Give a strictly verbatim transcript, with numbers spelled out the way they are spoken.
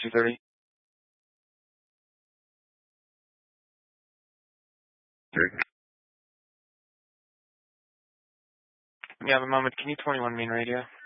two thirty. You have a moment. Can you twenty-one main radio?